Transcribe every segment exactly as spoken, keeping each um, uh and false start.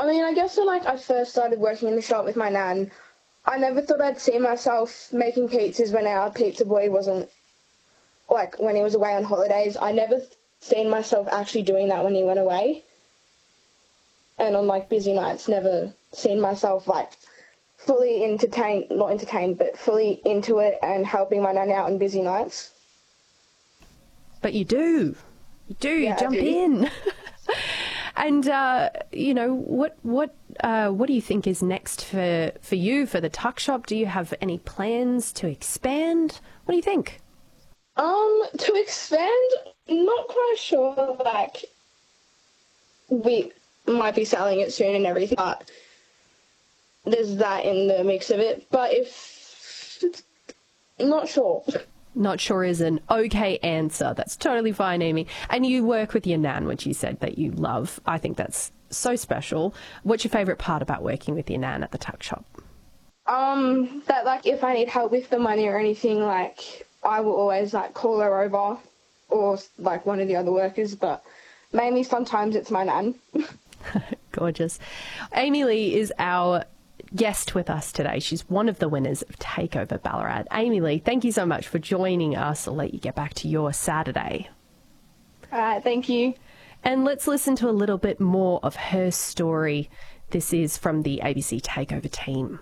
I mean, I guess when like I first started working in the shop with my nan, I never thought I'd see myself making pizzas when our pizza boy wasn't, like, when he was away on holidays. I never seen myself actually doing that when he went away. And on, like, busy nights, never seen myself, like, fully entertained, not entertained, but fully into it and helping my nan out on busy nights. But you do. You do. Yeah, you jump I do. in. And, uh, you know, what what uh, what do you think is next for, for you, for the tuck shop? Do you have any plans to expand? What do you think? Um, to expand, not quite sure, like, we might be selling it soon and everything, but there's that in the mix of it. But if, not sure. Not sure is an okay answer. That's totally fine, Amy. And you work with your nan, which you said that you love. I think that's so special. What's your favourite part about working with your nan at the tuck shop? Um, that, like, if I need help with the money or anything, like, I will always, like, call her over or, like, one of the other workers, but mainly sometimes it's my nan. Gorgeous. Amy Lee is our guest with us today. She's one of the winners of Takeover Ballarat. Amy Lee, thank you so much for joining us. I'll let you get back to your Saturday. All right, thank you. And let's listen to a little bit more of her story. This is from the A B C Takeover team.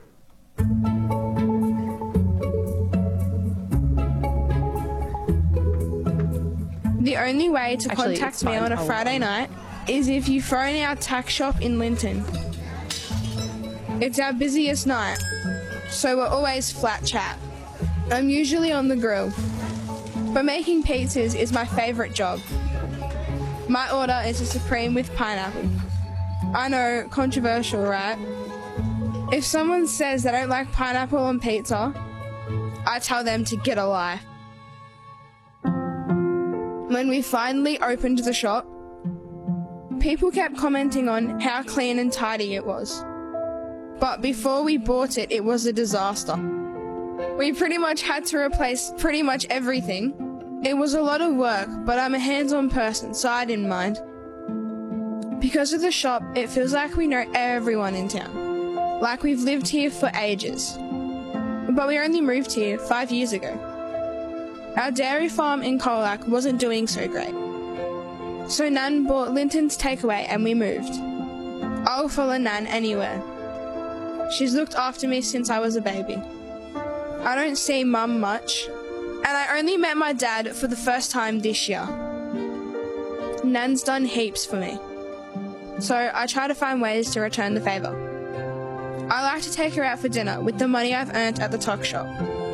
The only way to Actually, contact it's me fine. on a I'll- Friday night is if you phone our tack shop in Linton. It's our busiest night, so we're always flat chat. I'm usually on the grill, but making pizzas is my favourite job. My order is a supreme with pineapple. I know, controversial, right? If someone says they don't like pineapple on pizza, I tell them to get a life. When we finally opened the shop, people kept commenting on how clean and tidy it was. But before we bought it, it was a disaster. We pretty much had to replace pretty much everything. It was a lot of work, but I'm a hands-on person, so I didn't mind. Because of the shop, it feels like we know everyone in town. Like we've lived here for ages. But we only moved here five years ago. Our dairy farm in Colac wasn't doing so great. So Nan bought Linton's takeaway and we moved. I'll follow Nan anywhere. She's looked after me since I was a baby. I don't see Mum much, and I only met my dad for the first time this year. Nan's done heaps for me, so I try to find ways to return the favour. I like to take her out for dinner with the money I've earned at the tuck shop.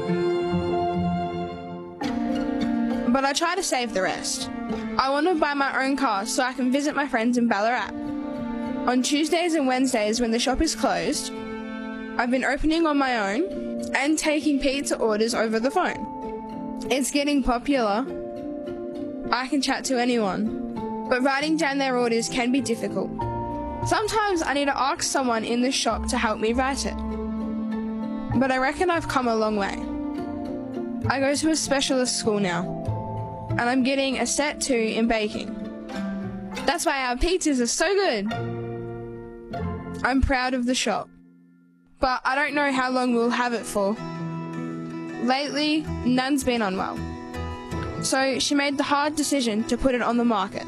But I try to save the rest. I want to buy my own car so I can visit my friends in Ballarat. On Tuesdays and Wednesdays when the shop is closed, I've been opening on my own and taking pizza orders over the phone. It's getting popular. I can chat to anyone, but writing down their orders can be difficult. Sometimes I need to ask someone in the shop to help me write it. But I reckon I've come a long way. I go to a specialist school now, and I'm getting a set two in baking. That's why our pizzas are so good. I'm proud of the shop, but I don't know how long we'll have it for. Lately, Nan's been unwell, so she made the hard decision to put it on the market.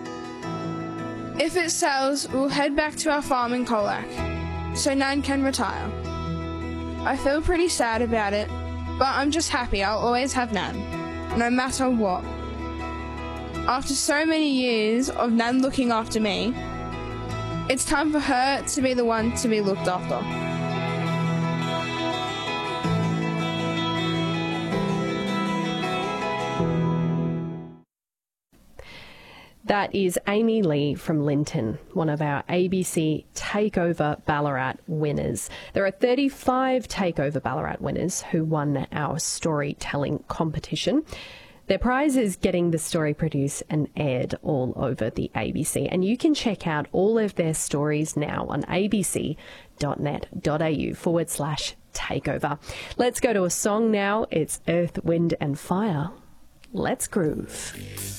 If it sells, we'll head back to our farm in Colac, so Nan can retire. I feel pretty sad about it, but I'm just happy I'll always have Nan, no matter what. After so many years of Nan looking after me, it's time for her to be the one to be looked after. That is Amy Lee from Linton, one of our A B C Takeover Ballarat winners. There are thirty-five Takeover Ballarat winners who won our storytelling competition. Their prize is getting the story produced and aired all over the A B C. And you can check out all of their stories now on abc.net.au forward slash takeover. Let's go to a song now. It's Earth, Wind and Fire. Let's groove.